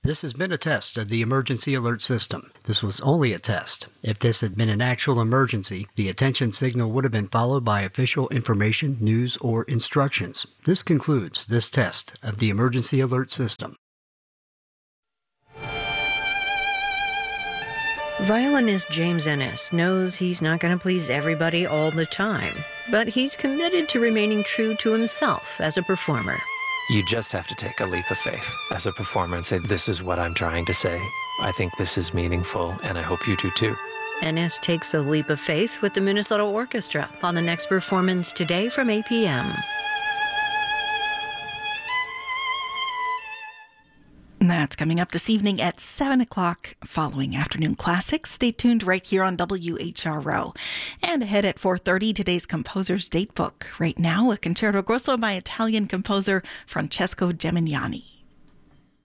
This has been a test of the emergency alert system. This was only a test. If this had been an actual emergency, the attention signal would have been followed by official information, news, or instructions. This concludes this test of the emergency alert system. Violinist James Ennis knows he's not going to please everybody all the time, but he's committed to remaining true to himself as a performer. You just have to take a leap of faith as a performer and say, this is what I'm trying to say. I think this is meaningful, and I hope you do too. Ennis takes a leap of faith with the Minnesota Orchestra on the next performance today from 8 p.m. That's coming up this evening at 7 o'clock following Afternoon Classics. Stay tuned right here on WHRO. And ahead at 4:30, today's Composer's Datebook. Right now, a Concerto Grosso by Italian composer Francesco Gemignani.